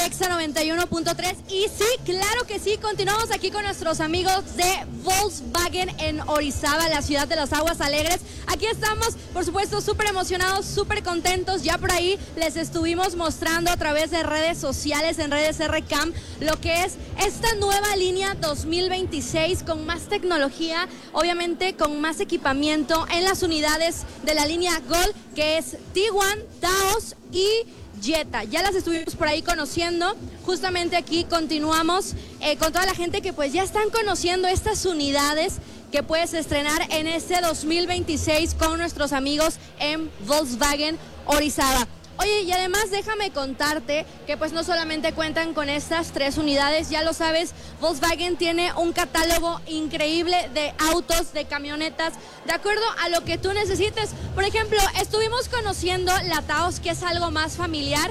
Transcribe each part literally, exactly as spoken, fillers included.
de Exa noventa y uno punto tres. Y sí, claro que sí, continuamos aquí con nuestros amigos de Volkswagen en Orizaba, la ciudad de las aguas alegres. Aquí estamos, por supuesto, súper emocionados, súper contentos. Ya por ahí les estuvimos mostrando a través de redes sociales, en redes R C A M, lo que es esta nueva línea dos mil veintiséis con más tecnología, obviamente con más equipamiento en las unidades de la línea Gold, que es Tiguan, Taos y Jetta. Ya las estuvimos por ahí conociendo. Justamente aquí continuamos eh, con toda la gente que pues ya están conociendo estas unidades que puedes estrenar en este dos mil veintiséis con nuestros amigos en Volkswagen Orizaba. Oye, y además déjame contarte que pues no solamente cuentan con estas tres unidades, ya lo sabes, Volkswagen tiene un catálogo increíble de autos, de camionetas, de acuerdo a lo que tú necesites. Por ejemplo, estuvimos conociendo la Taos, que es algo más familiar,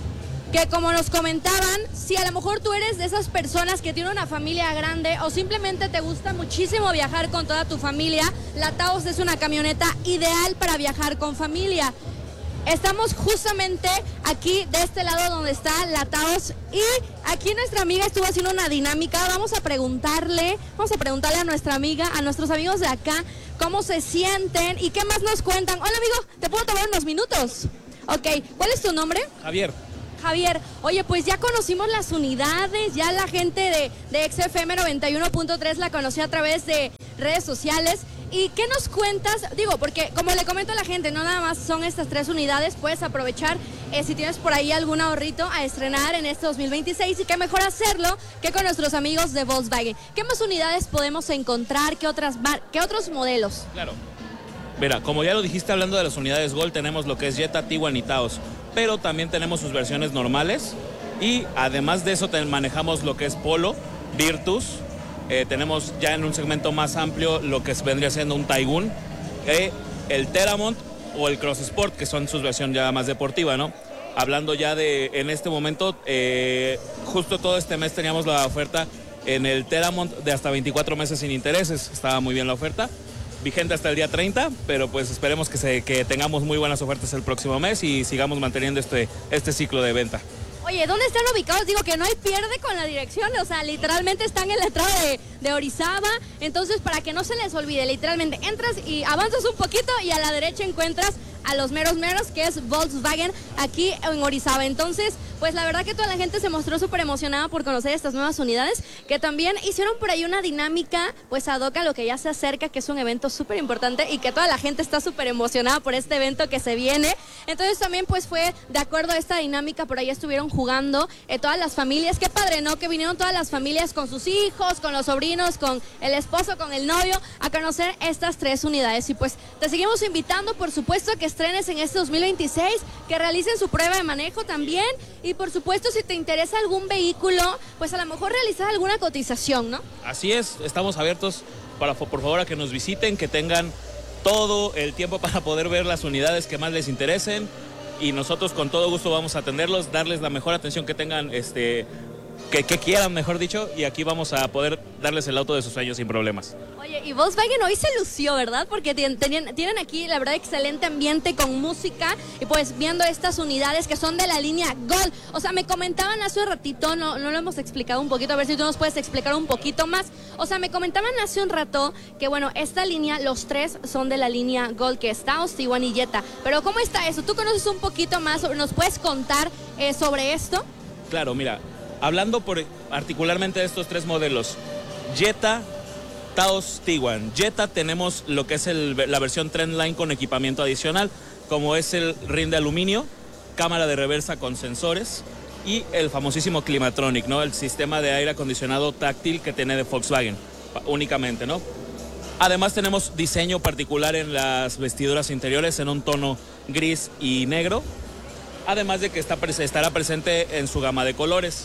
que como nos comentaban, si a lo mejor tú eres de esas personas que tienen una familia grande o simplemente te gusta muchísimo viajar con toda tu familia, la Taos es una camioneta ideal para viajar con familia. Estamos justamente aquí de este lado donde está la Taos y aquí nuestra amiga estuvo haciendo una dinámica. Vamos a preguntarle, vamos a preguntarle a nuestra amiga, a nuestros amigos de acá, cómo se sienten y qué más nos cuentan. Hola amigo, ¿te puedo tomar unos minutos? Ok, ¿cuál es tu nombre? Javier. Javier, oye, pues ya conocimos las unidades, ya la gente de, de X F M noventa y uno punto tres la conoció a través de redes sociales. ¿Y qué nos cuentas? Digo, porque como le comento a la gente, no nada más son estas tres unidades, puedes aprovechar eh, si tienes por ahí algún ahorrito a estrenar en este dos mil veintiséis y qué mejor hacerlo que con nuestros amigos de Volkswagen. ¿Qué más unidades podemos encontrar? ¿Qué, otras qué otros modelos? Claro. Mira, como ya lo dijiste hablando de las unidades Gold, tenemos lo que es Jetta, Tiguan y Taos, pero también tenemos sus versiones normales y además de eso manejamos lo que es Polo, Virtus. Eh, tenemos ya en un segmento más amplio lo que vendría siendo un Taygun, eh, el Teramont o el Cross Sport, que son sus versiones ya más deportiva, ¿no? Hablando ya de, en este momento, eh, justo todo este mes teníamos la oferta en el Teramont de hasta veinticuatro meses sin intereses. Estaba muy bien la oferta, vigente hasta el día treinta, pero pues esperemos que, se, que tengamos muy buenas ofertas el próximo mes y sigamos manteniendo este, este ciclo de venta. Oye, ¿dónde están ubicados? Digo que no hay pierde con la dirección, o sea, literalmente están en la entrada de, de Orizaba, entonces para que no se les olvide, literalmente entras y avanzas un poquito y a la derecha encuentras a los meros meros, que es Volkswagen aquí en Orizaba. Entonces, pues la verdad que toda la gente se mostró súper emocionada por conocer estas nuevas unidades, que también hicieron por ahí una dinámica, pues ad hoc a lo que ya se acerca, que es un evento súper importante y que toda la gente está súper emocionada por este evento que se viene. Entonces también pues fue de acuerdo a esta dinámica, por ahí estuvieron jugando eh, todas las familias. Qué padre, ¿no? Que vinieron todas las familias con sus hijos, con los sobrinos, con el esposo, con el novio, a conocer estas tres unidades. Y pues te seguimos invitando, por supuesto, que estrenes en este dos mil veintiséis, que realicen su prueba de manejo también. Y por supuesto, si te interesa algún vehículo, pues a lo mejor realizar alguna cotización, ¿no? Así es, estamos abiertos para, por favor, a que nos visiten, que tengan todo el tiempo para poder ver las unidades que más les interesen y nosotros con todo gusto vamos a atenderlos, darles la mejor atención que tengan, este, que, que quieran, mejor dicho, y aquí vamos a poder darles el auto de sus sueños sin problemas. Oye, y Volkswagen hoy se lució, ¿verdad? Porque tienen, tienen aquí, la verdad, excelente ambiente con música y pues viendo estas unidades que son de la línea Gold. O sea, me comentaban hace un ratito, no, no lo hemos explicado un poquito, a ver si tú nos puedes explicar un poquito más. O sea, me comentaban hace un rato que, bueno, esta línea, los tres son de la línea Gold, que está Taos, Tiguan y Jetta. Pero ¿cómo está eso? ¿Tú conoces un poquito más? ¿Nos puedes contar eh, sobre esto? Claro, mira, hablando por, particularmente de estos tres modelos, Jetta, Taos, Tiguan. Jetta tenemos lo que es el, la versión Trendline con equipamiento adicional, como es el rin de aluminio, cámara de reversa con sensores y el famosísimo Climatronic, ¿no? El sistema de aire acondicionado táctil que tiene de Volkswagen únicamente, ¿no? Además tenemos diseño particular en las vestiduras interiores en un tono gris y negro, además de que está, estará presente en su gama de colores.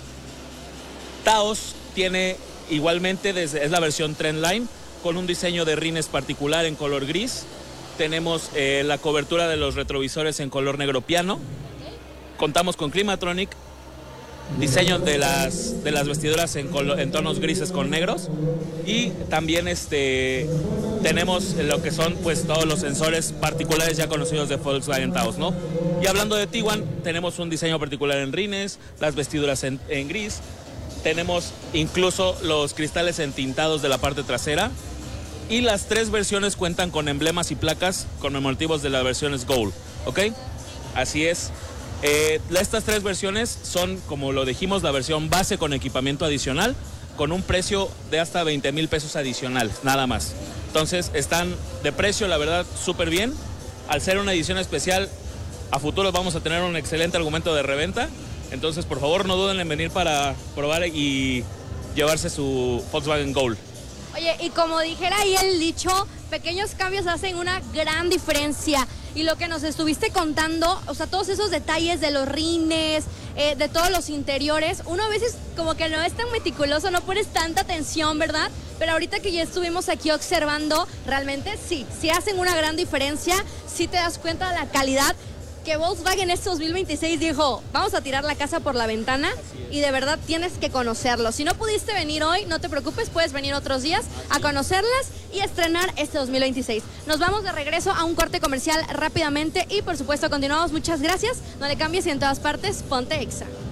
Taos tiene igualmente, desde, es la versión Trendline, con un diseño de rines particular en color gris. Tenemos eh, la cobertura de los retrovisores en color negro piano. Contamos con Climatronic, diseño de las, de las vestiduras en, en tonos grises con negros, y también este, tenemos lo que son pues todos los sensores particulares ya conocidos de Volkswagen Taos, ¿no? Y hablando de Tiguan, tenemos un diseño particular en rines, las vestiduras en, en gris, tenemos incluso los cristales entintados de la parte trasera, y las tres versiones cuentan con emblemas y placas conmemorativos de las versiones Gold, ¿ok? Así es. Eh, estas tres versiones son, como lo dijimos, la versión base con equipamiento adicional, con un precio de hasta veinte mil pesos adicionales, nada más. Entonces, están de precio, la verdad, súper bien. Al ser una edición especial, a futuro vamos a tener un excelente argumento de reventa. Entonces, por favor, no duden en venir para probar y llevarse su Volkswagen Gold. Oye, y como dijera ahí el dicho, pequeños cambios hacen una gran diferencia. Y lo que nos estuviste contando, o sea, todos esos detalles de los rines, eh, de todos los interiores, uno a veces como que no es tan meticuloso, no pones tanta atención, ¿verdad? Pero ahorita que ya estuvimos aquí observando, realmente sí, sí hacen una gran diferencia, sí te das cuenta de la calidad que Volkswagen este dos mil veintiséis dijo, vamos a tirar la casa por la ventana, y de verdad tienes que conocerlo. Si no pudiste venir hoy, no te preocupes, puedes venir otros días a conocerlas y estrenar este dos mil veintiséis. Nos vamos de regreso a un corte comercial rápidamente y por supuesto continuamos. Muchas gracias, no le cambies y en todas partes, ponte Exa.